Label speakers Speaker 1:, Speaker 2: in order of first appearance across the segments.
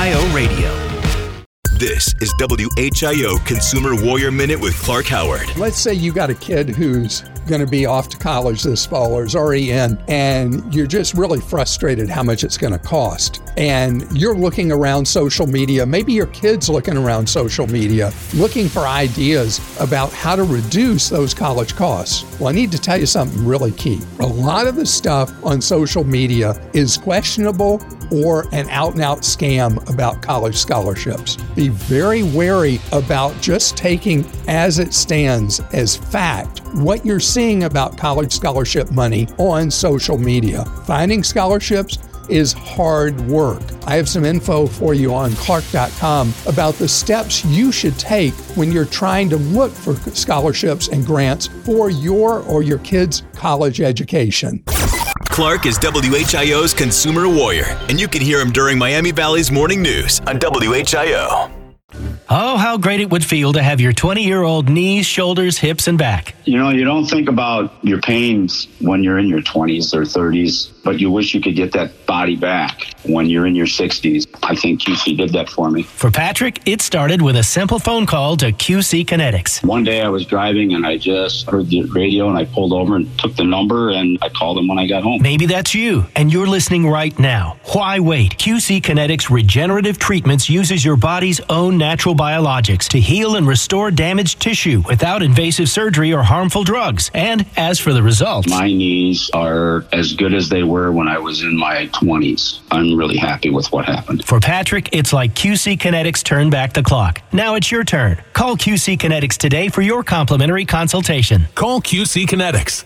Speaker 1: WHIO Radio.
Speaker 2: This is WHIO Consumer Warrior Minute with Clark Howard.
Speaker 3: Let's say you got a kid who's going to be off to college this fall or is already in, and you're just really frustrated how much it's going to cost. And you're looking around social media, maybe your kid's looking around social media, looking for ideas about how to reduce those college costs. Well, I need to tell you something really key. A lot of the stuff on social media is questionable or an out-and-out scam about college scholarships. Be very wary about just taking as it stands as fact what you're seeing about college scholarship money on social media. Finding scholarships is hard work. I have some info for you on Clark.com about the steps you should take when you're trying to look for scholarships and grants for your or your kid's college education.
Speaker 2: Clark is WHIO's Consumer Warrior, and you can hear him during Miami Valley's Morning News on WHIO.
Speaker 1: Oh, how great it would feel to have your 20-year-old knees, shoulders, hips, and back.
Speaker 4: You know, you don't think about your pains when you're in your 20s or 30s, but you wish you could get that body back when you're in your 60s. I think QC did that for me.
Speaker 1: For Patrick, it started with a simple phone call to QC Kinetics.
Speaker 4: One day I was driving and I just heard the radio and I pulled over and took the number and I called them when I got home.
Speaker 1: Maybe that's you, and you're listening right now. Why wait? QC Kinetics Regenerative Treatments uses your body's own natural biologics to heal and restore damaged tissue without invasive surgery or harmful drugs. And as for the results,
Speaker 4: my knees are as good as they were when I was in my 20s. I'm really happy with what happened.
Speaker 1: For Patrick, it's like QC Kinetics turned back the clock. Now it's your turn. Call QC Kinetics today for your complimentary consultation.
Speaker 5: Call QC Kinetics,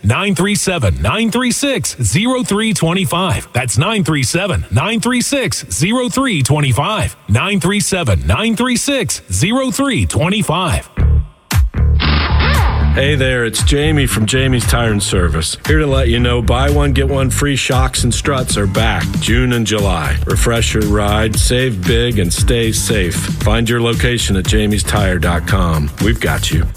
Speaker 5: 937-936-0325. That's 937-936-0325. 937-936-0325.
Speaker 6: Hey there, it's Jamie from Jamie's Tire and Service. Here to let you know buy one, get one free shocks and struts are back June and July. Refresh your ride, save big, and stay safe. Find your location at jamiestire.com. We've got you.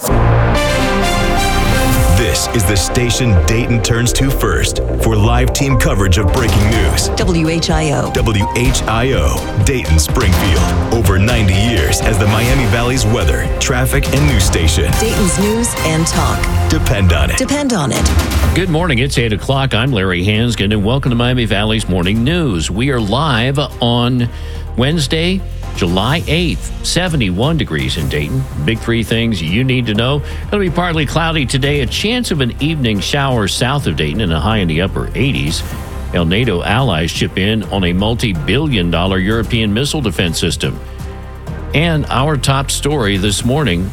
Speaker 2: This is the station Dayton turns to first for live team coverage of breaking news.
Speaker 7: WHIO.
Speaker 2: WHIO, Dayton, Springfield. Over 90 years as the Miami Valley's weather, traffic, and news station.
Speaker 7: Dayton's news and talk.
Speaker 2: Depend on it.
Speaker 7: Depend on it.
Speaker 8: Good morning. It's 8 o'clock. I'm Larry Hansgen, and welcome to Miami Valley's Morning News. We are live on Wednesday, July 8th, 71 degrees in Dayton. Big three things you need to know. It'll be partly cloudy today, a chance of an evening shower south of Dayton and a high in the upper 80s. NATO allies chip in on a multi-billion-dollar European missile defense system. And our top story this morning.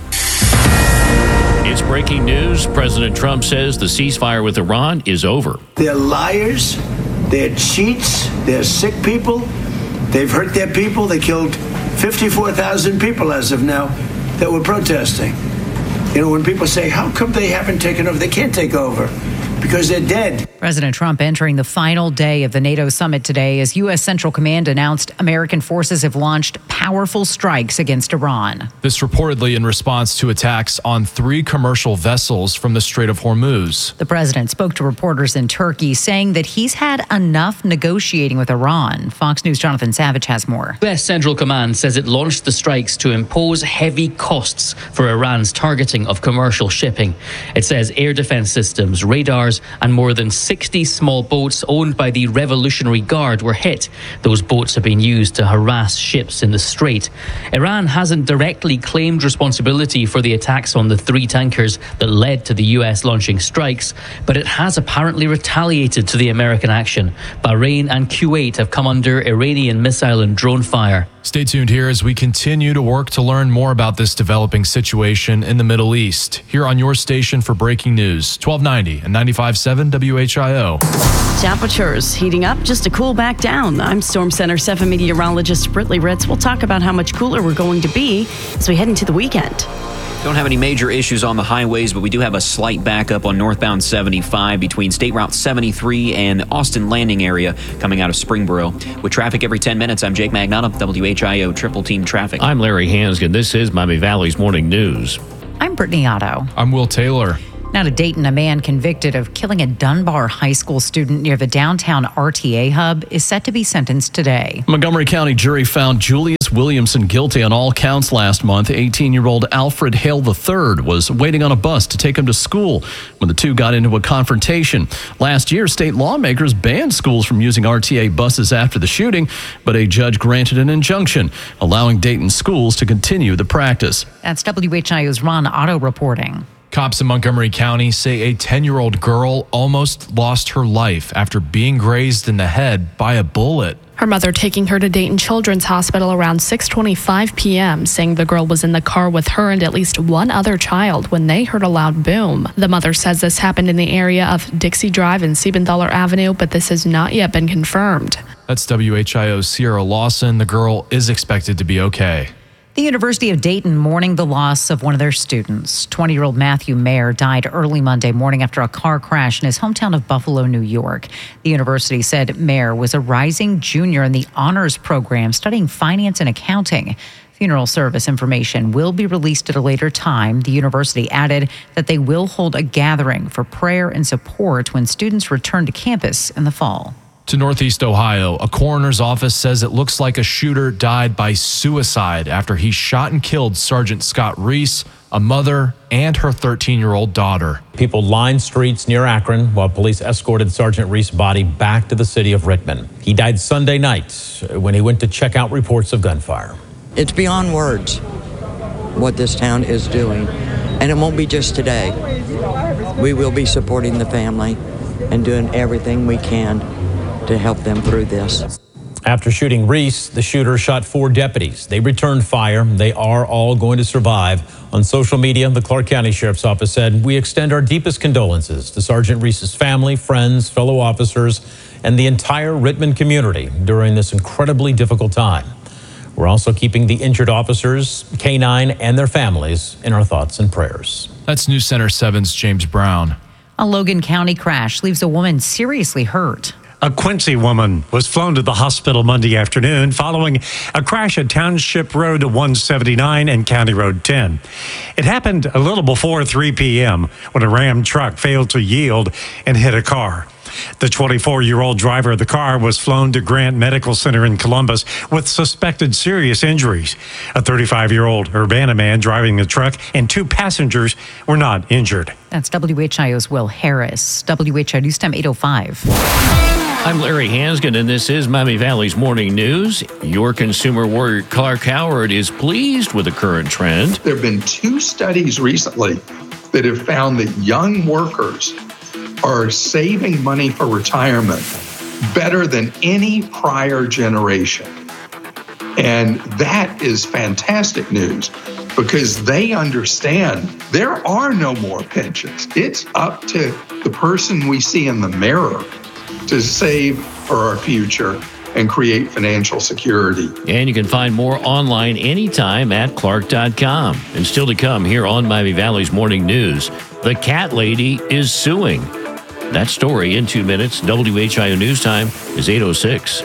Speaker 8: It's breaking news. President Trump says the ceasefire with Iran is over.
Speaker 9: They're liars. They're cheats. They're sick people. They've hurt their people. They killed 54,000 people as of now that were protesting. You know, when people say, how come they haven't taken over? They can't take over because they're dead.
Speaker 10: President Trump entering the final day of the NATO summit today as U.S. Central Command announced American forces have launched powerful strikes against Iran.
Speaker 11: This reportedly in response to attacks on 3 commercial vessels from the Strait of Hormuz.
Speaker 10: The president spoke to reporters in Turkey, saying that he's had enough negotiating with Iran. Fox News' Jonathan Savage has more.
Speaker 12: U.S. Central Command says it launched the strikes to impose heavy costs for Iran's targeting of commercial shipping. It says air defense systems, radars, and more than 60 small boats owned by the Revolutionary Guard were hit. Those boats have been used to harass ships in the Strait. Iran hasn't directly claimed responsibility for the attacks on the 3 tankers that led to the U.S. launching strikes, but it has apparently retaliated to the American action. Bahrain and Kuwait have come under Iranian missile and drone fire.
Speaker 11: Stay tuned here as we continue to work to learn more about this developing situation in the Middle East. Here on your station for breaking news, 1290 and 95.7 WHIO.
Speaker 13: Temperatures heating up just to cool back down. I'm Storm Center 7 meteorologist Britley Ritz. We'll talk about how much cooler we're going to be as we head into the weekend.
Speaker 14: Don't have any major issues on the highways, but we do have a slight backup on northbound 75 between State Route 73 and Austin Landing area coming out of Springboro. With traffic every 10 minutes, I'm Jake Magnotta, WHIO Triple Team Traffic.
Speaker 8: I'm Larry Hansgen. This is Miami Valley's Morning News.
Speaker 10: I'm Brittany Otto.
Speaker 11: I'm Will Taylor.
Speaker 10: Now to Dayton, a man convicted of killing a Dunbar High School student near the downtown RTA hub is set to be sentenced today.
Speaker 15: Montgomery County jury found Julius Dennis Williamson guilty on all counts last month. 18-year-old Alfred Hale III was waiting on a bus to take him to school when the two got into a confrontation. Last year, state lawmakers banned schools from using RTA buses after the shooting, but a judge granted an injunction, allowing Dayton schools to continue the practice.
Speaker 10: That's WHIO's Ron Otto reporting.
Speaker 11: Cops in Montgomery County say a 10-year-old girl almost lost her life after being grazed in the head by a bullet.
Speaker 16: Her mother taking her to Dayton Children's Hospital around 6:25 p.m., saying the girl was in the car with her and at least one other child when they heard a loud boom. The mother says this happened in the area of Dixie Drive and Siebenthaler Avenue, but this has not yet been confirmed.
Speaker 11: That's WHIO's Sierra Lawson. The girl is expected to be okay.
Speaker 10: The University of Dayton mourning the loss of one of their students. 20-year-old Matthew Mayer died early Monday morning after a car crash in his hometown of Buffalo, New York. The university said Mayer was a rising junior in the honors program studying finance and accounting. Funeral service information will be released at a later time. The university added that they will hold a gathering for prayer and support when students return to campus in the fall.
Speaker 11: To Northeast Ohio, a coroner's office says it looks like a shooter died by suicide after he shot and killed Sergeant Scott Reese, a mother, and her 13-year-old daughter.
Speaker 17: People lined streets near Akron while police escorted Sergeant Reese's body back to the city of Richmond. He died Sunday night when he went to check out reports of gunfire.
Speaker 18: It's beyond words what this town is doing, and it won't be just today. We will be supporting the family and doing everything we can to help them through this.
Speaker 17: After shooting Reese, the shooter shot 4 deputies. They returned fire. They are all going to survive. On social media, the Clark County Sheriff's Office said, "We extend our deepest condolences to Sergeant Reese's family, friends, fellow officers, and the entire Richmond community during this incredibly difficult time. We're also keeping the injured officers, K-9, and their families in our thoughts and prayers."
Speaker 11: That's News Center 7's James Brown.
Speaker 10: A Logan County crash leaves a woman seriously hurt.
Speaker 19: A Quincy woman was flown to the hospital Monday afternoon following a crash at Township Road 179 and County Road 10. It happened a little before 3 p.m. when a Ram truck failed to yield and hit a car. The 24-year-old driver of the car was flown to Grant Medical Center in Columbus with suspected serious injuries. A 35-year-old Urbana man driving the truck and 2 passengers were not injured.
Speaker 10: That's WHIO's Will Harris. WHIO News Time 8:05.
Speaker 8: I'm Larry Hansgen, and this is Miami Valley's Morning News. Your consumer warrior Clark Howard is pleased with the current trend.
Speaker 3: There have been 2 studies recently that have found that young workers are saving money for retirement better than any prior generation. And that is fantastic news because they understand there are no more pensions. It's up to the person we see in the mirror to save for our future and create financial security.
Speaker 8: And you can find more online anytime at Clark.com. And still to come here on Miami Valley's Morning News, the cat lady is suing. That story in 2 minutes. WHIO News Time is 8:06.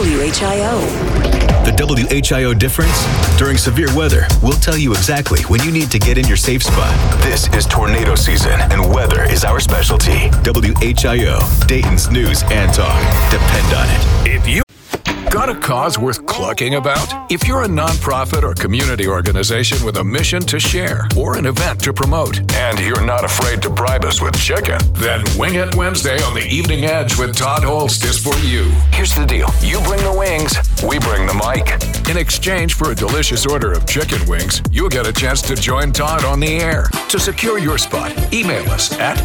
Speaker 7: WHIO.
Speaker 2: The WHIO difference? During severe weather, we'll tell you exactly when you need to get in your safe spot. This is tornado season, and weather is our specialty. WHIO, Dayton's news and talk. Depend on it.
Speaker 5: If you got a cause worth clucking about? If you're a nonprofit or community organization with a mission to share or an event to promote, and you're not afraid to bribe us with chicken, then Wing It Wednesday on the Evening Edge with Todd Holst is for you. Here's the deal. You bring the wings, we bring the mic. In exchange for a delicious order of chicken wings, you'll get a chance to join Todd on the air. To secure your spot, email us at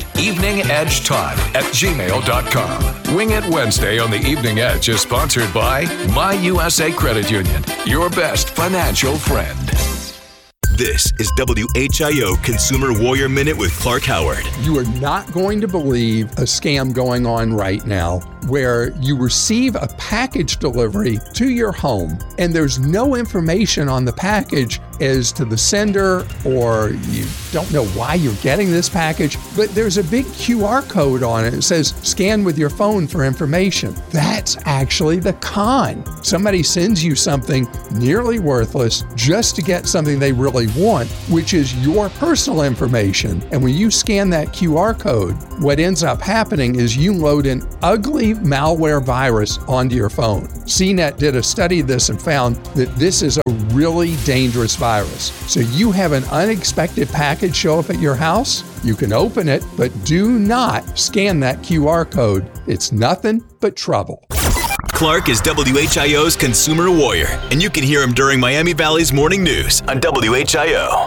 Speaker 5: eveningedgetodd@gmail.com. Wing It Wednesday on the Evening Edge is sponsored by My USA Credit Union, your best financial friend.
Speaker 2: This is WHIO Consumer Warrior Minute with Clark Howard.
Speaker 3: You are not going to believe a scam going on right now where you receive a package delivery to your home and there's no information on the package as to the sender, or you don't know why you're getting this package, but there's a big QR code on it. It says scan with your phone for information. That's actually the con. Somebody sends you something nearly worthless just to get something they really want, which is your personal information. And when you scan that QR code, what ends up happening is you load an ugly any malware virus onto your phone. CNET did a study of this and found that this is a really dangerous virus. So you have an unexpected package show up at your house, you can open it, but do not scan that QR code. It's nothing but trouble.
Speaker 2: Clark is WHIO's consumer warrior, and you can hear him during Miami Valley's morning news on WHIO.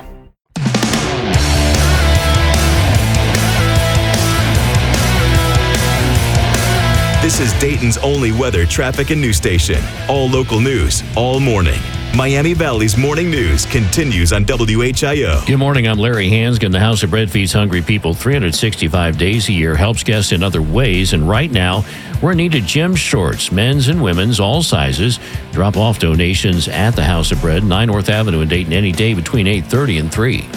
Speaker 2: This is Dayton's only weather, traffic, and news station. All local news, all morning. Miami Valley's morning news continues on WHIO.
Speaker 8: Good morning, I'm Larry Hansgen. The House of Bread feeds hungry people 365 days a year, helps guests in other ways, and right now, we're in need of gym shorts, men's and women's, all sizes. Drop off donations at the House of Bread, 9 North Avenue in Dayton, any day between 8:30 and 3.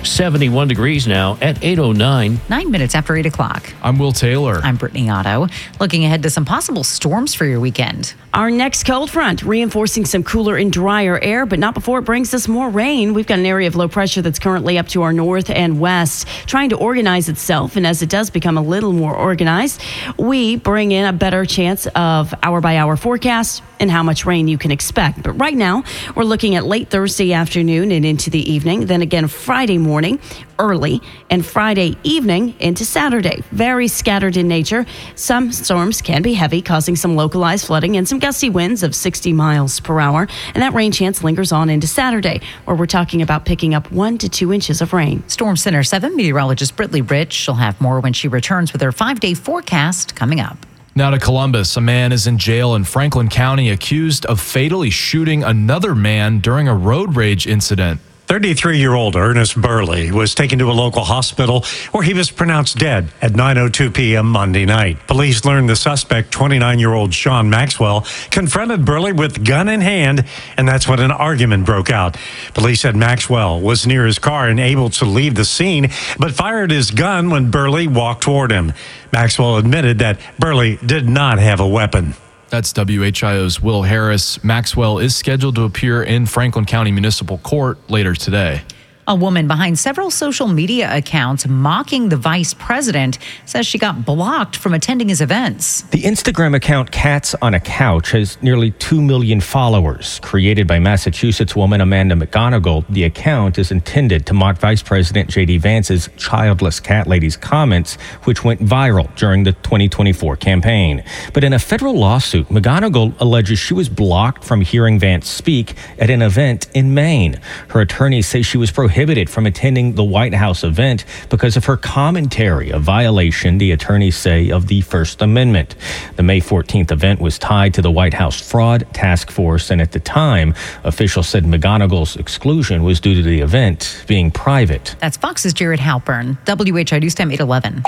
Speaker 8: 71 degrees now at 8:09.
Speaker 10: 9 minutes after 8 o'clock.
Speaker 11: I'm Will Taylor.
Speaker 10: I'm Brittany Otto. Looking ahead to some possible storms for your weekend.
Speaker 13: Our next cold front reinforcing some cooler and drier air, but not before it brings us more rain. We've got an area of low pressure that's currently up to our north and west, trying to organize itself. And as it does become a little more organized, we bring in a better chance of hour-by-hour forecast and how much rain you can expect. But right now, we're looking at late Thursday afternoon and into the evening. Then again, Friday morning, early, and Friday evening into Saturday. Very scattered in nature. Some storms can be heavy, causing some localized flooding and some gusty winds of 60 miles per hour. And that rain chance lingers on into Saturday, where we're talking about picking up 1 to 2 inches of rain.
Speaker 10: Storm Center 7 meteorologist Brittany Rich. She'll have more when she returns with her 5-day forecast coming up.
Speaker 11: Now to Columbus. A man is in jail in Franklin County accused of fatally shooting another man during a road rage incident.
Speaker 19: 33-year-old Ernest Burley was taken to a local hospital where he was pronounced dead at 9:02 p.m. Monday night. Police learned the suspect, 29-year-old Sean Maxwell, confronted Burley with gun in hand, and that's when an argument broke out. Police said Maxwell was near his car and able to leave the scene, but fired his gun when Burley walked toward him. Maxwell admitted that Burley did not have a weapon.
Speaker 11: That's WHIO's Will Harris. Maxwell is scheduled to appear in Franklin County Municipal Court later today.
Speaker 10: A woman behind several social media accounts mocking the vice president says she got blocked from attending his events.
Speaker 20: The Instagram account Cats on a Couch has nearly 2 million followers. Created by Massachusetts woman Amanda McGonigal, the account is intended to mock Vice President J.D. Vance's childless cat lady's comments, which went viral during the 2024 campaign. But in a federal lawsuit, McGonigal alleges she was blocked from hearing Vance speak at an event in Maine. Her attorneys say she was prohibited from attending the White House event because of her commentary, a violation, the attorneys say, of the First Amendment. The May 14th event was tied to the White House fraud task force, and at the time, officials said McGonigal's exclusion was due to the event being private.
Speaker 10: That's Fox's Jared Halpern. WHIO News Time 8:11.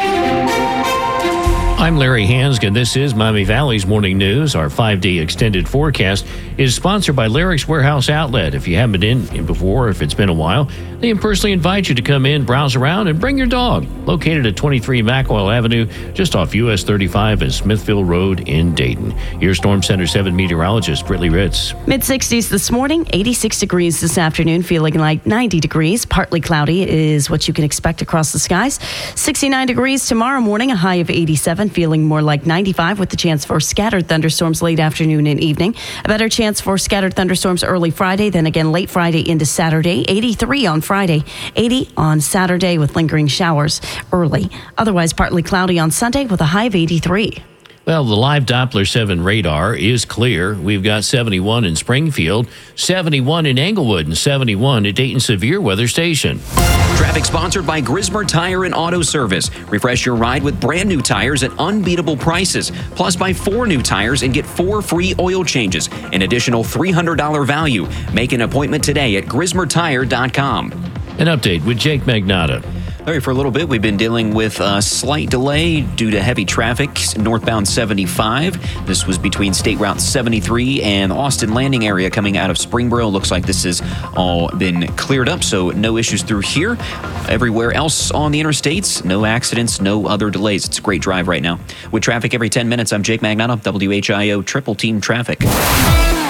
Speaker 8: I'm Larry Hansgen. This is Miami Valley's Morning News. Our 5-day extended forecast is sponsored by Larry's Warehouse Outlet. If you haven't been in before, if it's been a while, they personally invite you to come in, browse around, and bring your dog. Located at 23 Mackwell Avenue, just off US 35 and Smithville Road in Dayton. Here's Storm Center 7 meteorologist Brittany Ritz.
Speaker 13: Mid-60s this morning, 86 degrees this afternoon, feeling like 90 degrees. Partly cloudy is what you can expect across the skies. 69 degrees tomorrow morning, a high of 87. Feeling more like 95 with the chance for scattered thunderstorms late afternoon and evening. A better chance for scattered thunderstorms early Friday, then again late Friday into Saturday. 83 on Friday, 80 on Saturday with lingering showers early. Otherwise partly cloudy on Sunday with a high of 83.
Speaker 8: Well, the live Doppler 7 radar is clear. We've got 71 in Springfield, 71 in Englewood, and 71 at Dayton Severe Weather Station.
Speaker 14: Traffic sponsored by Grismer Tire and Auto Service. Refresh your ride with brand new tires at unbeatable prices. Plus, buy 4 new tires and get 4 free oil changes. An additional $300 value. Make an appointment today at GrismerTire.com.
Speaker 8: An update with Jake Magnotta.
Speaker 14: Larry, for a little bit, we've been dealing with a slight delay due to heavy traffic northbound 75. This was between State Route 73 and Austin Landing area coming out of Springboro. Looks like this has all been cleared up, so no issues through here. Everywhere else on the interstates, no accidents, no other delays. It's a great drive right now. With traffic every 10 minutes, I'm Jake Magnotta, WHIO Triple Team Traffic.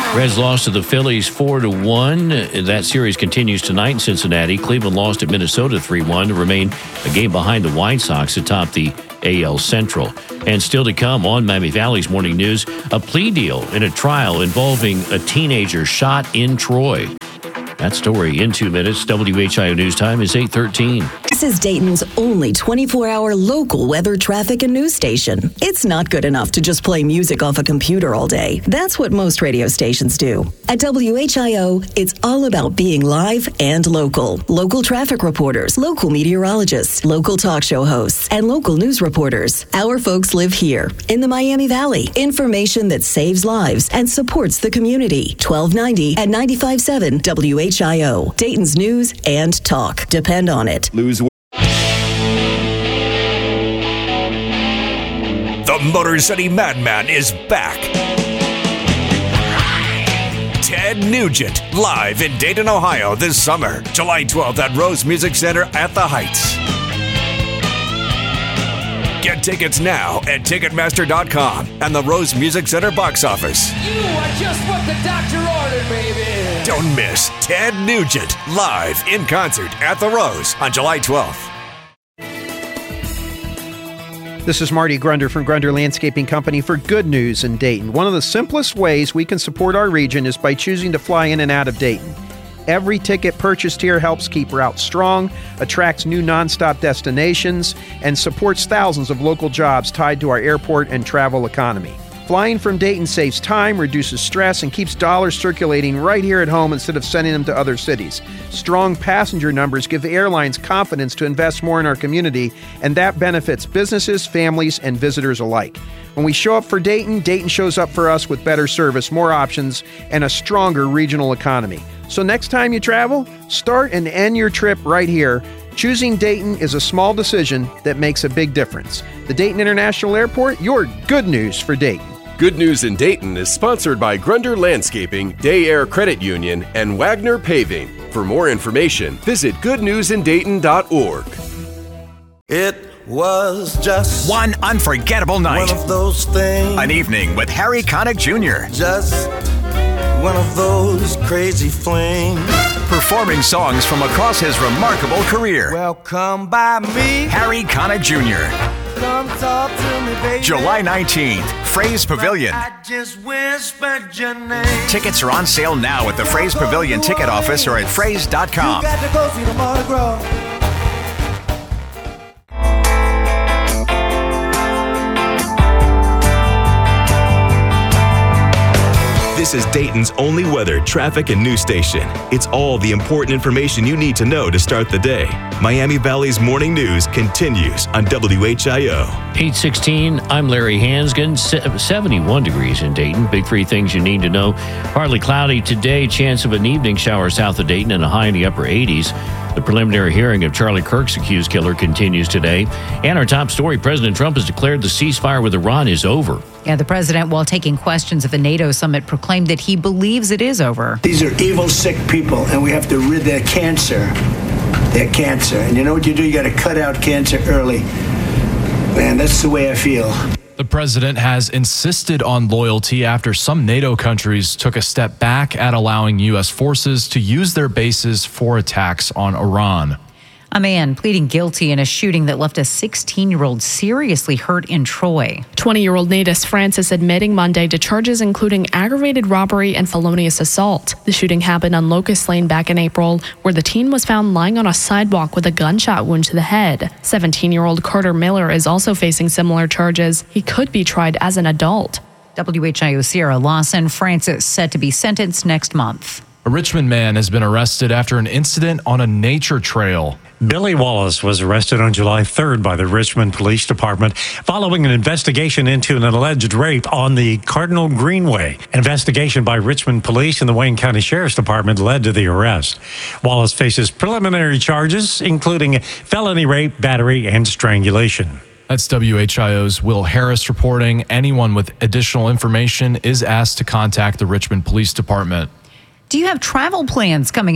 Speaker 8: Reds lost to the Phillies 4-1. That series continues tonight in Cincinnati. Cleveland lost at Minnesota 3-1 to remain a game behind the White Sox atop the AL Central. And still to come on Miami Valley's Morning News, a plea deal in a trial involving a teenager shot in Troy. That story in 2 minutes. WHIO News Time is 8:13.
Speaker 7: This is Dayton's only 24-hour local weather, traffic, and news station. It's not good enough to just play music off a computer all day. That's what most radio stations do. At WHIO, it's all about being live and local. Local traffic reporters, local meteorologists, local talk show hosts, and local news reporters. Our folks live here in the Miami Valley. Information that saves lives and supports the community. 1290 and 95.7 WHIO. Dayton's news and talk. Depend on it.
Speaker 21: The Motor City Madman is back. Ted Nugent, live in Dayton, Ohio this summer, July 12th at Rose Music Center at the Heights. Get tickets now at Ticketmaster.com and the Rose Music Center box office.
Speaker 22: You are just what the doctor ordered, baby.
Speaker 21: Don't miss Ted Nugent, live in concert at the Rose on July 12th.
Speaker 23: This is Marty Grunder from Grunder Landscaping Company for Good News in Dayton. One of the simplest ways we can support our region is by choosing to fly in and out of Dayton. Every ticket purchased here helps keep routes strong, attracts new nonstop destinations, and supports thousands of local jobs tied to our airport and travel economy. Flying from Dayton saves time, reduces stress, and keeps dollars circulating right here at home instead of sending them to other cities. Strong passenger numbers give airlines confidence to invest more in our community, and that benefits businesses, families, and visitors alike. When we show up for Dayton, Dayton shows up for us with better service, more options, and a stronger regional economy. So next time you travel, start and end your trip right here. Choosing Dayton is a small decision that makes a big difference. The Dayton International Airport, your good news for Dayton.
Speaker 24: Good News in Dayton is sponsored by Grunder Landscaping, Day Air Credit Union, and Wagner Paving. For more information, visit goodnewsindayton.org.
Speaker 25: It was just
Speaker 21: one unforgettable night.
Speaker 25: One of those things.
Speaker 21: An evening with Harry Connick Jr.
Speaker 25: Just one of those crazy flings.
Speaker 21: Performing songs from across his remarkable career.
Speaker 25: Well, come by me.
Speaker 21: Harry Connick Jr.
Speaker 25: Come talk to me, baby.
Speaker 21: July 19th, Fraze Pavilion.
Speaker 25: I just whispered your name.
Speaker 21: Tickets are on sale now at the Fraze Pavilion ticket office or at fraze.com.
Speaker 25: You got to go see the Mardi Gras.
Speaker 2: This is Dayton's only weather, traffic, and news station. It's all the important information you need to know to start the day. Miami Valley's Morning News continues on WHIO.
Speaker 8: 8:16, I'm Larry Hansgen. 71 degrees in Dayton. Big three things you need to know. Partly cloudy today, chance of an evening shower south of Dayton and a high in the upper 80s. The preliminary hearing of Charlie Kirk's accused killer continues today. And our top story, President Trump has declared the ceasefire with Iran is over.
Speaker 10: Yeah, the president, while taking questions at the NATO summit, proclaimed that he believes it is over.
Speaker 9: These are evil, sick people, and we have to rid their cancer. Their cancer. And you know what you do? You got to cut out cancer early. Man, that's the way I feel.
Speaker 11: The president has insisted on loyalty after some NATO countries took a step back at allowing U.S. forces to use their bases for attacks on Iran.
Speaker 10: A man pleading guilty in a shooting that left a 16-year-old seriously hurt in Troy.
Speaker 16: 20-year-old Natus Francis admitting Monday to charges including aggravated robbery and felonious assault. The shooting happened on Locust Lane back in April, where the teen was found lying on a sidewalk with a gunshot wound to the head. 17-year-old Carter Miller is also facing similar charges. He could be tried as an adult.
Speaker 10: WHIO Sierra Lawson. Francis set to be sentenced next month.
Speaker 11: A Richmond man has been arrested after an incident on a nature trail.
Speaker 19: Billy Wallace was arrested on July 3rd by the Richmond Police Department following an investigation into an alleged rape on the Cardinal Greenway. An investigation by Richmond Police and the Wayne County Sheriff's Department led to the arrest. Wallace faces preliminary charges, including felony rape, battery, and strangulation.
Speaker 11: That's WHIO's Will Harris reporting. Anyone with additional information is asked to contact the Richmond Police Department.
Speaker 10: Do you have travel plans coming up?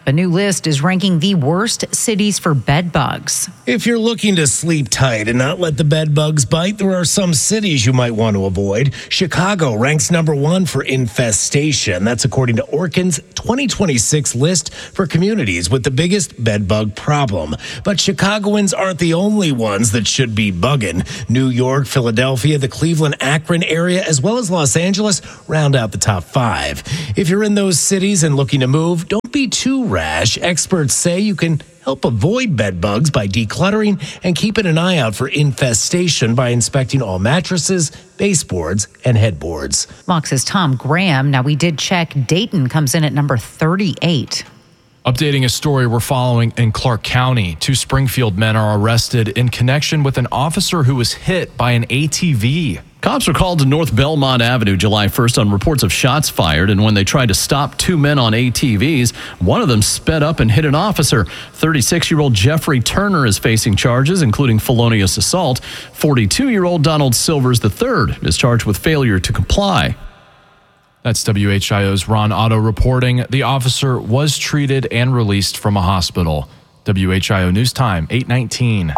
Speaker 10: A new list is ranking the worst cities for bed bugs.
Speaker 1: If you're looking to sleep tight and not let the bed bugs bite, there are some cities you might want to avoid. Chicago ranks number 1 for infestation. That's according to Orkin's 2026 list for communities with the biggest bed bug problem. But Chicagoans aren't the only ones that should be bugging. New York, Philadelphia, the Cleveland, Akron area, as well as Los Angeles round out the top 5. If you're in those cities and looking to move, don't be too rash. Experts say you can help avoid bed bugs by decluttering and keeping an eye out for infestation by inspecting all mattresses, baseboards, and headboards.
Speaker 10: Fox's Tom Graham. Now, we did check. Dayton comes in at number 38.
Speaker 11: Updating a story we're following in Clark County. 2 Springfield men are arrested in connection with an officer who was hit by an ATV.
Speaker 4: Cops were called to North Belmont Avenue July 1st on reports of shots fired, and when they tried to stop 2 men on ATVs, one of them sped up and hit an officer. 36-year-old Jeffrey Turner is facing charges, including felonious assault. 42-year-old Donald Silvers III is charged with failure to comply.
Speaker 11: That's WHIO's Ron Otto reporting. The officer was treated and released from a hospital. WHIO News Time, 8:19.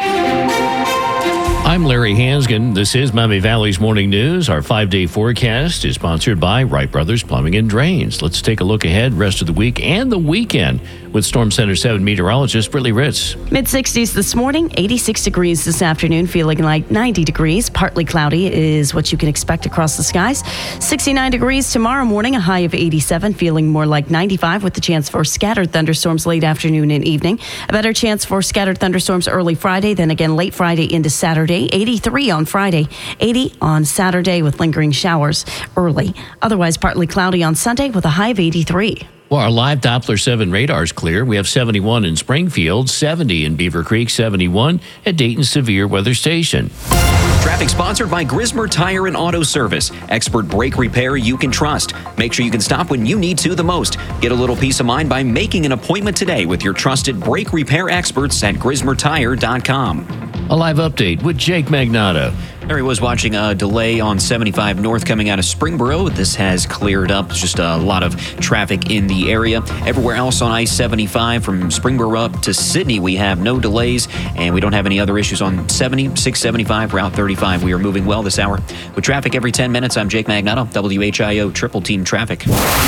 Speaker 8: I'm Larry Hansgen. This is Miami Valley's Morning News. Our 5-day forecast is sponsored by Wright Brothers Plumbing and Drains. Let's take a look ahead rest of the week and the weekend with Storm Center 7 meteorologist Brittany Ritz.
Speaker 13: Mid-60s this morning, 86 degrees this afternoon, feeling like 90 degrees. Partly cloudy is what you can expect across the skies. 69 degrees tomorrow morning, a high of 87, feeling more like 95 with the chance for scattered thunderstorms late afternoon and evening. A better chance for scattered thunderstorms early Friday, then again late Friday into Saturday. 83 on Friday, 80 on Saturday with lingering showers early. Otherwise, partly cloudy on Sunday with a high of 83.
Speaker 8: Well, our live Doppler 7 radar is clear. We have 71 in Springfield, 70 in Beaver Creek, 71 at Dayton Severe Weather Station.
Speaker 14: Traffic sponsored by Grismer Tire and Auto Service. Expert brake repair you can trust. Make sure you can stop when you need to the most. Get a little peace of mind by making an appointment today with your trusted brake repair experts at GrismerTire.com.
Speaker 8: A live update with Jake Magnato.
Speaker 14: There he was watching a delay on 75 North coming out of Springboro. This has cleared up. It's just a lot of traffic in the area. Everywhere else on I-75 from Springboro up to Sydney, we have no delays, and we don't have any other issues on 70, 675, Route 35. We are moving well this hour. With traffic every 10 minutes, I'm Jake Magnato, WHIO Triple Team Traffic.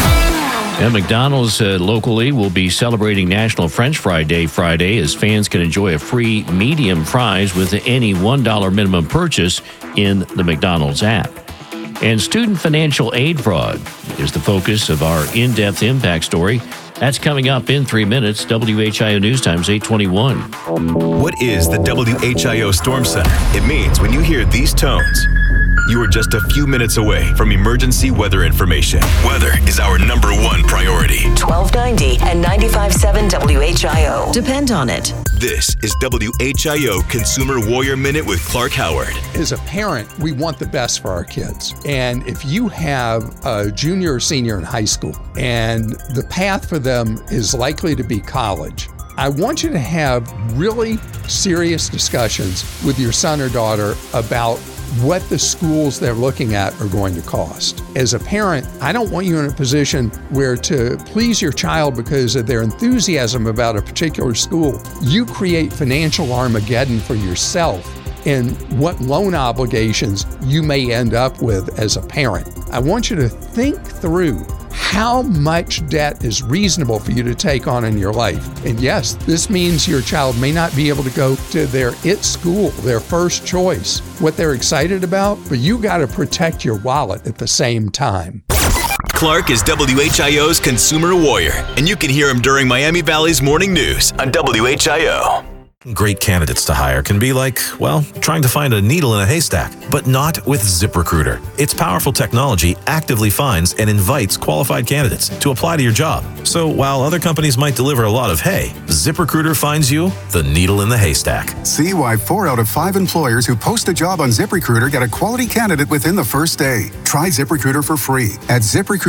Speaker 8: And McDonald's locally will be celebrating National French Fry Day Friday as fans can enjoy a free medium fries with any $1 minimum purchase in the McDonald's app. And student financial aid fraud is the focus of our in-depth impact story. That's coming up in 3 minutes. WHIO News Time's 8:21.
Speaker 2: What is the WHIO Storm Center? It means when you hear these tones, you are just a few minutes away from emergency weather information. Weather is our #1 priority.
Speaker 7: 1290 and 95.7 WHIO. Depend on it.
Speaker 2: This is WHIO Consumer Warrior Minute with Clark Howard.
Speaker 3: As a parent, we want the best for our kids. And if you have a junior or senior in high school and the path for them is likely to be college, I want you to have really serious discussions with your son or daughter about what the schools they're looking at are going to cost. As a parent, I don't want you in a position where to please your child because of their enthusiasm about a particular school, you create financial Armageddon for yourself and what loan obligations you may end up with as a parent. I want you to think through how much debt is reasonable for you to take on in your life. And yes, this means your child may not be able to go to their IT school, their first choice, what they're excited about, but you got to protect your wallet at the same time.
Speaker 2: Clark is WHIO's Consumer Warrior, and you can hear him during Miami Valley's Morning News on WHIO.
Speaker 6: Great candidates to hire can be like, well, trying to find a needle in a haystack, but not with ZipRecruiter. Its powerful technology actively finds and invites qualified candidates to apply to your job. So while other companies might deliver a lot of hay, ZipRecruiter finds you the needle in the haystack.
Speaker 12: See why 4 out of 5 employers who post a job on ZipRecruiter get a quality candidate within the first day. Try ZipRecruiter for free at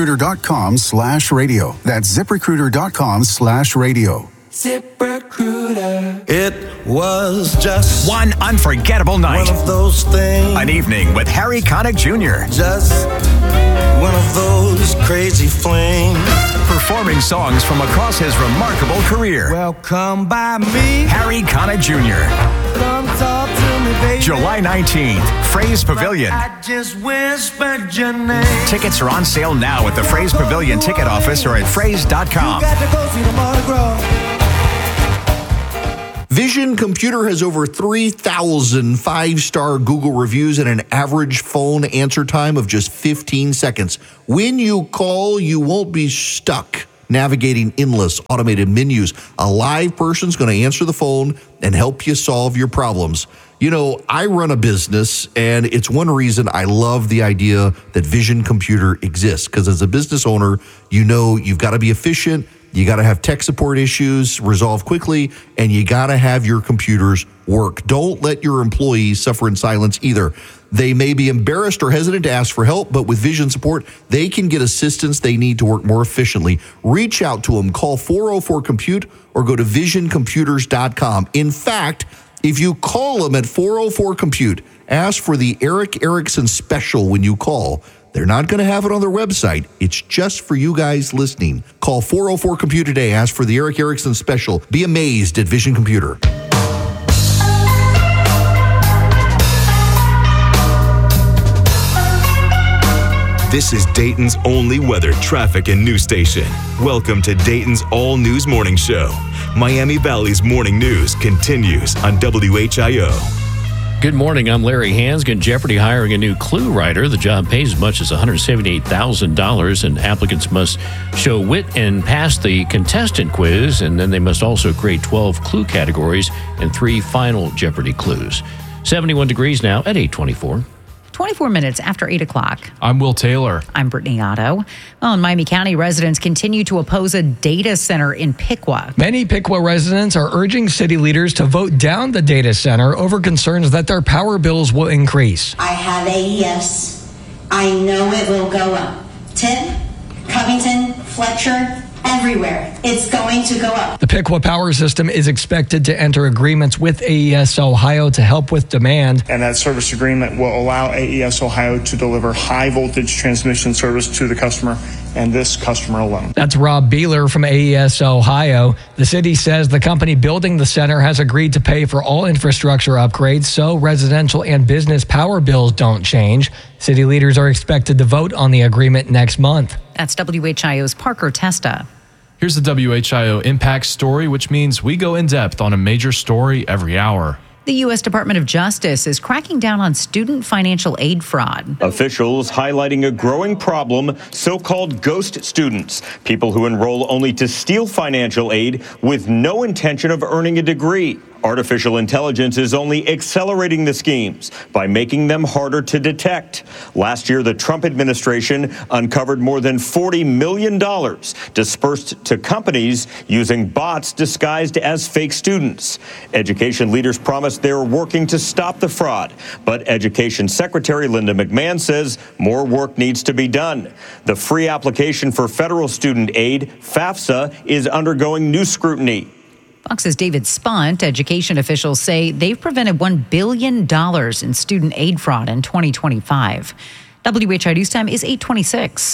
Speaker 12: ZipRecruiter.com/radio. That's ZipRecruiter.com/radio.
Speaker 25: ZipRecruiter. It was just
Speaker 15: one unforgettable night.
Speaker 25: One of those things.
Speaker 15: An evening with Harry Connick Jr.
Speaker 25: Just one of those crazy flames.
Speaker 21: Performing songs from across his remarkable career.
Speaker 25: Well, come by me.
Speaker 21: Harry Connick Jr.
Speaker 25: Come talk to me, baby.
Speaker 21: July 19th, Fraze Pavilion.
Speaker 25: I just whispered your name.
Speaker 21: Tickets are on sale now at the Fraze Pavilion ticket office or at fraze.com.
Speaker 25: You got to go see the Mardi Gras.
Speaker 5: Vision Computer has over 3,000 5-star Google reviews and an average phone answer time of just 15 seconds. When you call, you won't be stuck navigating endless automated menus. A live person's going to answer the phone and help you solve your problems. You know, I run a business, and it's one reason I love the idea that Vision Computer exists, because as a business owner, you know you've got to be efficient. You got to have tech support issues resolved quickly, and you got to have your computers work. Don't let your employees suffer in silence either. They may be embarrassed or hesitant to ask for help, but with Vision support, they can get assistance they need to work more efficiently. Reach out to them. Call 404-COMPUTE or go to visioncomputers.com. In fact, if you call them at 404-COMPUTE, ask for the Eric Erickson special when you call. They're not going to have it on their website. It's just for you guys listening. Call 404-COMPUTE today. Ask for the Eric Erickson special. Be amazed at Vision Computer.
Speaker 2: This is Dayton's only weather, traffic, and news station. Welcome to Dayton's All News Morning Show. Miami Valley's morning news continues on WHIO.
Speaker 8: Good morning. I'm Larry Hansgen. Jeopardy hiring a new clue writer. The job pays as much as $178,000, and applicants must show wit and pass the contestant quiz, and then they must also create 12 clue categories and 3 final Jeopardy clues. 71 degrees now at 8:24.
Speaker 10: 24 minutes after 8 o'clock.
Speaker 11: I'm Will Taylor.
Speaker 10: I'm Brittany Otto. Well, in Miami County, residents continue to oppose a data center in Piqua.
Speaker 15: Many Piqua residents are urging city leaders to vote down the data center over concerns that their power bills will increase.
Speaker 17: I have AES. I know it will go up. Tip, Covington, Fletcher, everywhere. It's going to go up.
Speaker 15: The Piqua power system is expected to enter agreements with AES Ohio to help with demand.
Speaker 18: And that service agreement will allow AES Ohio to deliver high voltage transmission service to the customer and this customer alone.
Speaker 15: That's Rob Beeler from AES Ohio. The city says the company building the center has agreed to pay for all infrastructure upgrades so residential and business power bills don't change. City leaders are expected to vote on the agreement next month.
Speaker 10: That's WHIO's Parker Testa.
Speaker 11: Here's the WHIO Impact Story, which means we go in depth on a major story every hour.
Speaker 10: The U.S. Department of Justice is cracking down on student financial aid fraud.
Speaker 20: Officials highlighting a growing problem, so-called ghost students, people who enroll only to steal financial aid with no intention of earning a degree. Artificial intelligence is only accelerating the schemes by making them harder to detect. Last year, the Trump administration uncovered more than $40 million dispersed to companies using bots disguised as fake students. Education leaders promised they were working to stop the fraud, but Education Secretary Linda McMahon says more work needs to be done. The free application for federal student aid, FAFSA, is undergoing new scrutiny.
Speaker 10: Fox's David Spunt. Education officials say they've prevented $1 billion in student aid fraud in 2025. WHI News Time is 8:26.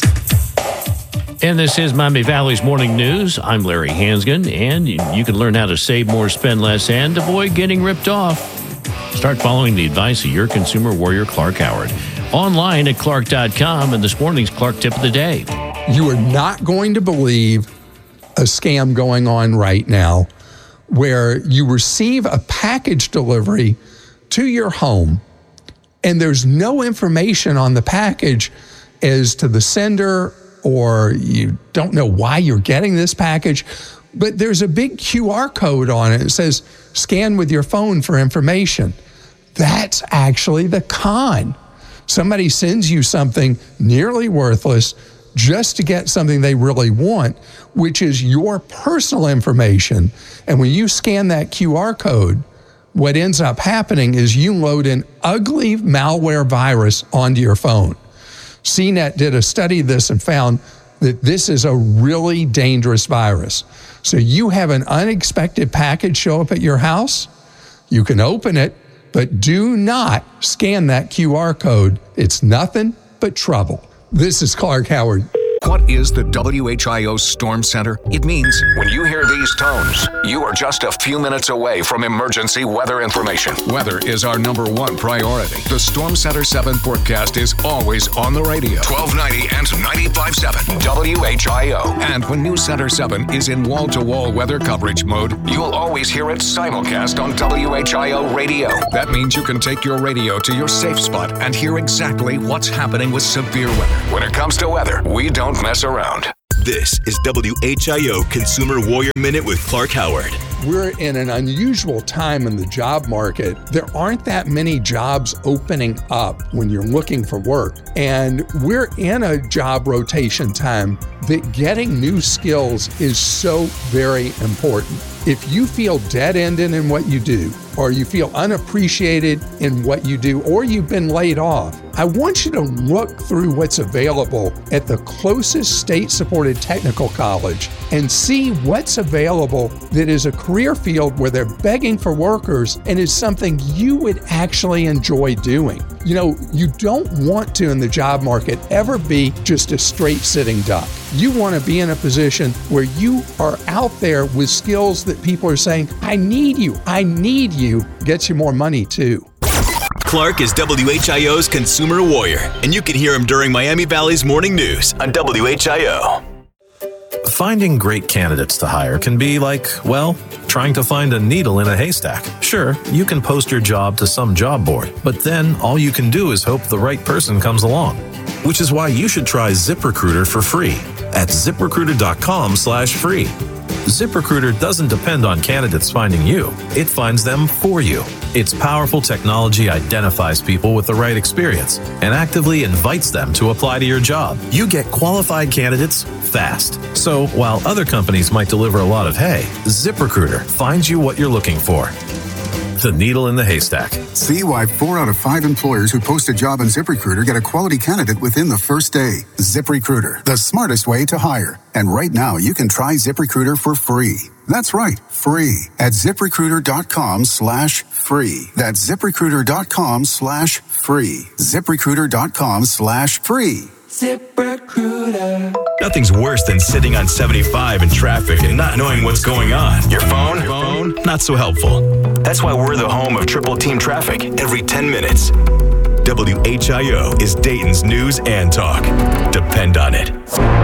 Speaker 8: And this is Miami Valley's Morning News. I'm Larry Hansgen, and you can learn how to save more, spend less, and avoid getting ripped off. Start following the advice of your consumer warrior, Clark Howard. Online at clark.com, and this morning's Clark Tip of the Day.
Speaker 3: You are not going to believe a scam going on right now where you receive a package delivery to your home and there's no information on the package as to the sender, or you don't know why you're getting this package, but there's a big QR code on it. It says, scan with your phone for information. That's actually the con. Somebody sends you something nearly worthless just to get something they really want, which is your personal information. And when you scan that QR code, what ends up happening is you load an ugly malware virus onto your phone. CNET did a study of this and found that this is a really dangerous virus. So you have an unexpected package show up at your house, you can open it, but do not scan that QR code. It's nothing but trouble. This is Clark Howard.
Speaker 9: What is the WHIO Storm Center? It means when you hear these tones, you are just a few minutes away from emergency weather information. Weather is our number one priority. The Storm Center 7 forecast is always on the radio. 1290 and 95.7 WHIO. And when News Center 7 is in wall-to-wall weather coverage mode, you'll always hear it simulcast on WHIO radio. That means you can take your radio to your safe spot and hear exactly what's happening with severe weather. When it comes to weather, we don't mess around.
Speaker 2: This is WHIO Consumer Warrior Minute with Clark Howard.
Speaker 3: We're in an unusual time in the job market. There aren't that many jobs opening up when you're looking for work. And we're in a job rotation time that getting new skills is so very important. If you feel dead-ended in what you do, or you feel unappreciated in what you do, or you've been laid off, I want you to look through what's available at the closest state-supported technical college and see what's available that is a career field where they're begging for workers and is something you would actually enjoy doing. You know, you don't want to in the job market ever be just a straight sitting duck. You want to be in a position where you are out there with skills that people are saying, I need you, gets you more money too.
Speaker 2: Clark is WHIO's Consumer Warrior, and you can hear him during Miami Valley's Morning News on WHIO.
Speaker 6: Finding great candidates to hire can be like, well, trying to find a needle in a haystack. Sure, you can post your job to some job board, but then all you can do is hope the right person comes along. Which is why you should try ZipRecruiter for free at ZipRecruiter.com/free. ZipRecruiter doesn't depend on candidates finding you. It finds them for you. Its powerful technology identifies people with the right experience and actively invites them to apply to your job. You get qualified candidates fast. So while other companies might deliver a lot of hay, ZipRecruiter finds you what you're looking for. The needle in the haystack.
Speaker 12: See why 4 out of 5 employers who post a job on ZipRecruiter get a quality candidate within the first day. ZipRecruiter, the smartest way to hire. And right now, you can try ZipRecruiter for free. That's right, free at ZipRecruiter.com/free. That's ZipRecruiter.com/free. ZipRecruiter.com/free.
Speaker 2: ZipRecruiter. Nothing's worse than sitting on 75 in traffic and not knowing what's going on. Your phone? Not so helpful. That's why we're the home of Triple Team Traffic every 10 minutes. WHIO is Dayton's news and talk. Depend on it.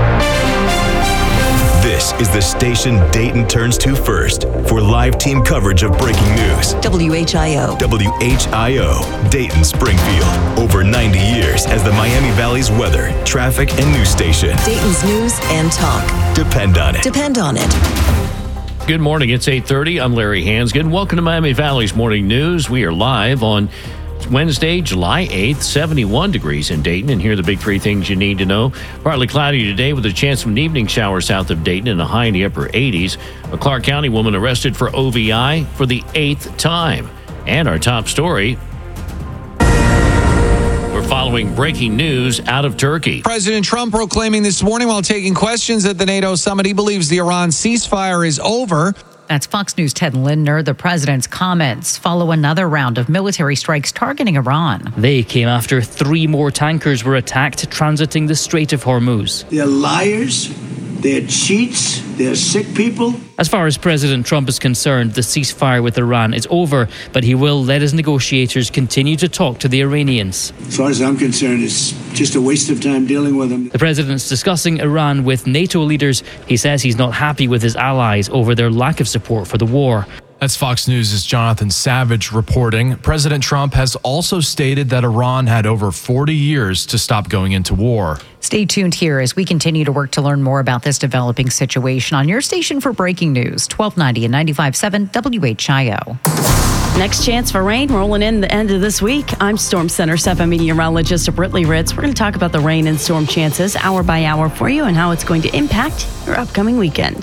Speaker 2: This is the station Dayton turns to first for live team coverage of breaking news.
Speaker 7: WHIO.
Speaker 2: WHIO, Dayton Springfield. Over 90 years as the Miami Valley's weather, traffic, and news station.
Speaker 7: Dayton's news and talk.
Speaker 2: Depend on it.
Speaker 7: Depend on it.
Speaker 8: Good morning. It's 8:30. I'm Larry Hansgen. Welcome to Miami Valley's Morning News. We are live on Wednesday, July 8th, 71 degrees in Dayton. And here are the big 3 things you need to know. Partly cloudy today with a chance of an evening shower south of Dayton and a high in the upper 80s. A Clark County woman arrested for OVI for the 8th time. And our top story, we're following breaking news out of Turkey.
Speaker 16: President Trump proclaiming this morning while taking questions at the NATO summit he believes the Iran ceasefire is over.
Speaker 10: That's Fox News' Ted Lindner. The president's comments follow another round of military strikes targeting Iran.
Speaker 22: They came after 3 more tankers were attacked transiting the Strait of Hormuz.
Speaker 23: They're liars, they're cheats, they're sick people.
Speaker 22: As far as President Trump is concerned, the ceasefire with Iran is over, but he will let his negotiators continue to talk to the Iranians.
Speaker 23: As far as I'm concerned, it's just a waste of time dealing with them.
Speaker 22: The president's discussing Iran with NATO leaders. He says he's not happy with his allies over their lack of support for the war.
Speaker 11: That's Fox News' Jonathan Savage reporting. President Trump has also stated that Iran had over 40 years to stop going into war.
Speaker 10: Stay tuned here as we continue to work to learn more about this developing situation on your station for breaking news, 1290 and 95.7 WHIO.
Speaker 13: Next chance for rain rolling in the end of this week. I'm Storm Center 7 meteorologist Britley Ritz. We're going to talk about the rain and storm chances hour by hour for you and how it's going to impact your upcoming weekend.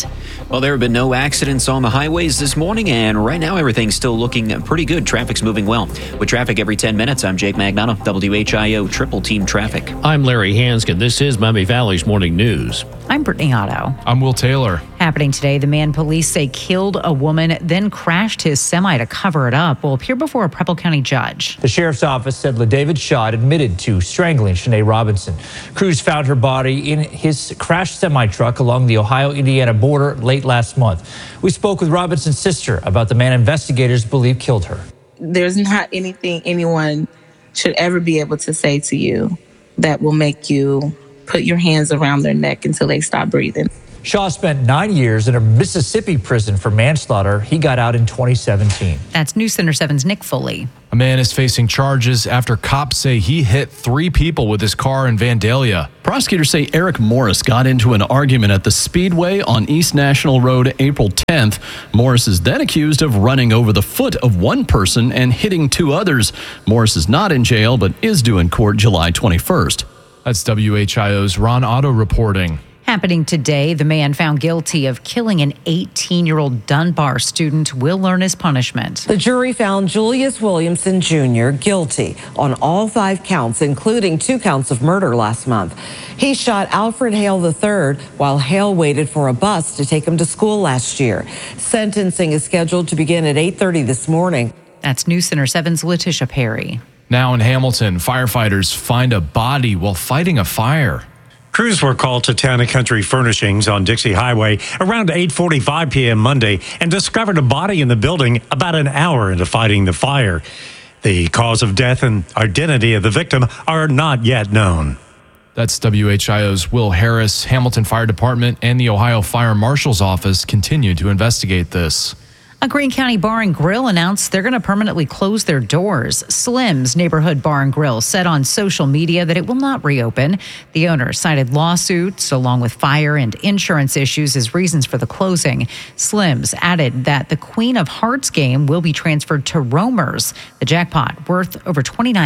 Speaker 1: Well, there have been no accidents on the highways this morning, and right now everything's still looking pretty good. Traffic's moving well. With traffic every 10 minutes, I'm Jake Magnano, WHIO Triple Team Traffic.
Speaker 8: I'm Larry Hanskin. This is Miami Valley's Morning News.
Speaker 10: I'm Brittany Otto.
Speaker 11: I'm Will Taylor.
Speaker 10: Happening today, the man police say killed a woman, then crashed his semi to cover it up, will appear before a Preble County judge.
Speaker 4: The sheriff's office said LaDavid Schott admitted to strangling Shanae Robinson. Crews found her body in his crashed semi-truck along the Ohio-Indiana border late last month. We spoke with Robinson's sister about the man investigators believe killed her.
Speaker 14: There's not anything anyone should ever be able to say to you that will make you put your hands around their neck until they stop breathing.
Speaker 4: Shaw spent 9 years in a Mississippi prison for manslaughter. He got out in 2017.
Speaker 10: That's News Center 7's Nick Foley.
Speaker 11: A man is facing charges after cops say he hit 3 people with his car in Vandalia.
Speaker 19: Prosecutors say Eric Morris got into an argument at the Speedway on East National Road April 10th. Morris is then accused of running over the foot of one person and hitting 2 others. Morris is not in jail, but is due in court July 21st.
Speaker 11: That's WHIO's Ron Otto reporting.
Speaker 10: Happening today, the man found guilty of killing an 18-year-old Dunbar student will learn his punishment.
Speaker 24: The jury found Julius Williamson Jr. guilty on all 5 counts, including 2 counts of murder last month. He shot Alfred Hale III while Hale waited for a bus to take him to school last year. Sentencing is scheduled to begin at 8:30 this morning.
Speaker 10: That's News Center 7's Letitia Perry.
Speaker 11: Now in Hamilton, firefighters find a body while fighting a fire.
Speaker 26: Crews were called to Town and Country Furnishings on Dixie Highway around 8:45 p.m. Monday and discovered a body in the building about an hour into fighting the fire. The cause of death and identity of the victim are not yet known.
Speaker 11: That's WHIO's Will Harris. Hamilton Fire Department and the Ohio Fire Marshal's Office continue to investigate this.
Speaker 10: A Greene County bar and grill announced they're going to permanently close their doors. Slim's Neighborhood Bar and Grill said on social media that it will not reopen. The owner cited lawsuits along with fire and insurance issues as reasons for the closing. Slim's added that the Queen of Hearts game will be transferred to Romer's, the jackpot worth over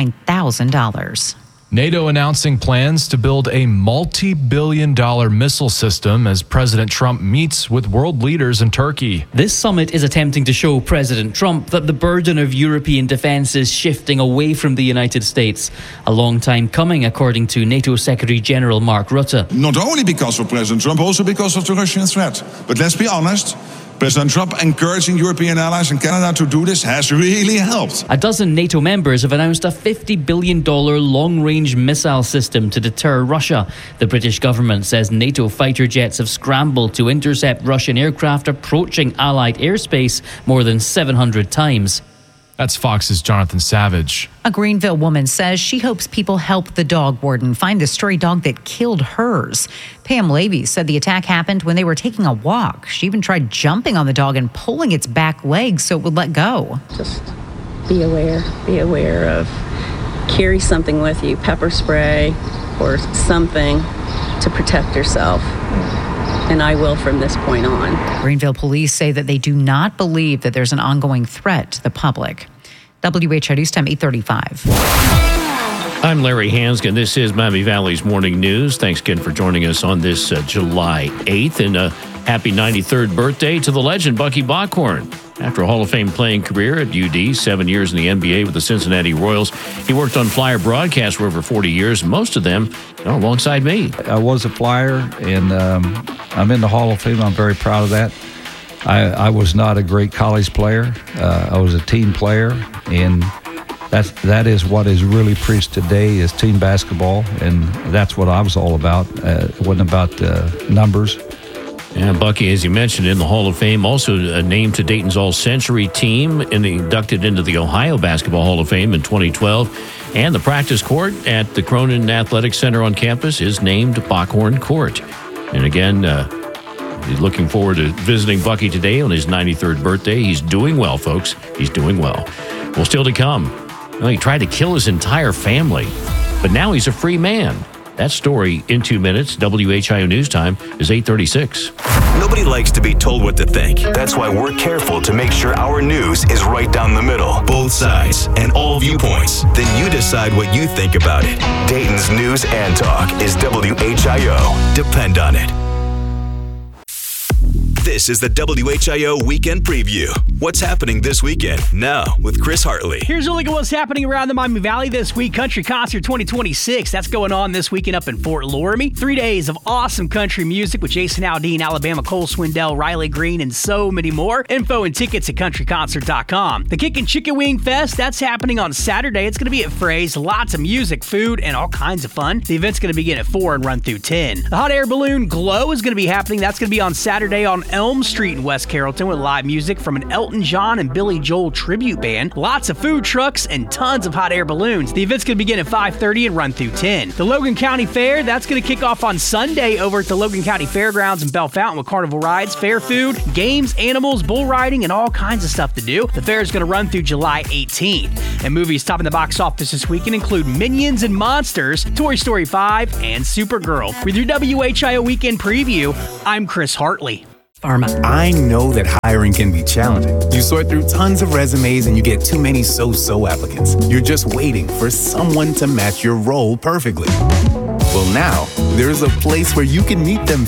Speaker 10: $29,000.
Speaker 11: NATO announcing plans to build a multi-billion-dollar missile system as President Trump meets with world leaders in Turkey.
Speaker 22: This summit is attempting to show President Trump that the burden of European defense is shifting away from the United States. A long time coming, according to NATO Secretary General Mark Rutte.
Speaker 27: Not only because of President Trump, also because of the Russian threat. But let's be honest, President Trump encouraging European allies and Canada to do this has really helped.
Speaker 22: A dozen NATO members have announced a $50 billion long-range missile system to deter Russia. The British government says NATO fighter jets have scrambled to intercept Russian aircraft approaching Allied airspace more than 700 times.
Speaker 11: That's Fox's Jonathan Savage.
Speaker 10: A Greenville woman says she hopes people help the dog warden find the stray dog that killed hers. Pam Levy said the attack happened when they were taking a walk. She even tried jumping on the dog and pulling its back legs so it would let go.
Speaker 28: Just be aware of, carry something with you, pepper spray or something to protect yourself. And I will from this point on.
Speaker 10: Greenville police say that they do not believe that there's an ongoing threat to the public. WHIO News Time 8:35.
Speaker 8: I'm Larry Hanskin. This is Miami Valley's Morning News. Thanks again for joining us on this July 8th. And a happy 93rd birthday to the legend Bucky Bockhorn. After a Hall of Fame playing career at UD, 7 years in the NBA with the Cincinnati Royals, he worked on Flyer broadcasts for over 40 years, most of them alongside me.
Speaker 29: I was a Flyer, and I'm in the Hall of Fame. I'm very proud of that. I was not a great college player. I was a team player, and that is what is really preached today is team basketball, and that's what I was all about. It wasn't about numbers.
Speaker 8: And Bucky, as you mentioned, in the Hall of Fame, also named to Dayton's All-Century team and inducted into the Ohio Basketball Hall of Fame in 2012. And the practice court at the Cronin Athletic Center on campus is named Bockhorn Court. And again, looking forward to visiting Bucky today on his 93rd birthday. He's doing well, folks. He's doing well. Well, still to come, he tried to kill his entire family, but now he's a free man. That story in 2 minutes. WHIO News Time is 8:36.
Speaker 2: Nobody likes to be told what to think. That's why we're careful to make sure our news is right down the middle. Both sides and all viewpoints. Then you decide what you think about it. Dayton's News and Talk is WHIO. Depend on it. This is the WHIO Weekend Preview. What's happening this weekend? Now with Chris Hartley.
Speaker 3: Here's a look at what's happening around the Miami Valley this week. Country Concert 2026. That's going on this weekend up in Fort Loramie. 3 days of awesome country music with Jason Aldean, Alabama, Cole Swindell, Riley Green, and so many more. Info and tickets at countryconcert.com. The Kickin' Chicken Wing Fest, that's happening on Saturday. It's going to be at Fray's. Lots of music, food, and all kinds of fun. The event's going to begin at 4 and run through 10. The Hot Air Balloon Glow is going to be happening. That's going to be on Saturday on Elm Street in West Carrollton with live music from an Elton John and Billy Joel tribute band. Lots of food trucks and tons of hot air balloons. The event's going to begin at 5:30 and run through 10. The Logan County Fair, that's going to kick off on Sunday over at the Logan County Fairgrounds in Bell Fountain with carnival rides, fair food, games, animals, bull riding, and all kinds of stuff to do. The fair is going to run through July 18th. And movies topping the box office this weekend include Minions and Monsters, Toy Story 5, and Supergirl. With your WHIO Weekend Preview, I'm Chris Hartley.
Speaker 5: Pharma. I know that hiring can be challenging. You sort through tons of resumes and you get too many so-so applicants. You're just waiting for someone to match your role perfectly. Well, now, there's a place where you can meet them